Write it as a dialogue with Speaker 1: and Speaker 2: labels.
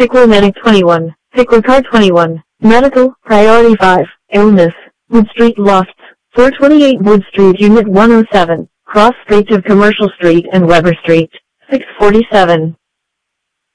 Speaker 1: Pickler Medic 21, Pickler Car 21, Medical, Priority 5, Illness, Wood Street Lofts, 428 Wood Street Unit 107, Cross Streets of Commercial Street and Weber Street, 647.